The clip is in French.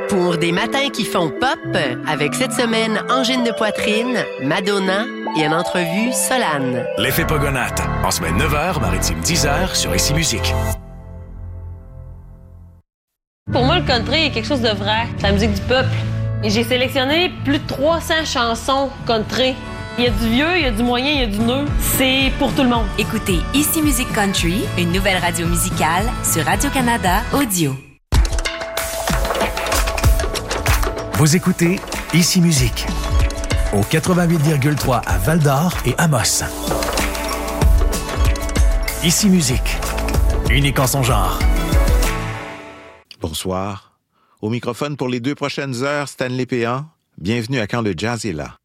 Pour des matins qui font pop, avec cette semaine angine de poitrine, Madonna et en entrevue Solane. L'effet Pogonate, en semaine 9h, maritime 10h sur Ici Musique. Pour moi, le country est quelque chose de vrai. C'est la musique du peuple. Et j'ai sélectionné plus de 300 chansons country. Il y a du vieux, il y a du moyen, il y a du neuf. C'est pour tout le monde. Écoutez Ici Musique Country, une nouvelle radio musicale sur Radio-Canada Audio. Vous écoutez Ici Musique, au 88,3 à Val-d'Or et Amos. Ici Musique, unique en son genre. Bonsoir. Au microphone pour les 2 prochaines heures, Stanley Péan. Bienvenue à Quand le jazz est là.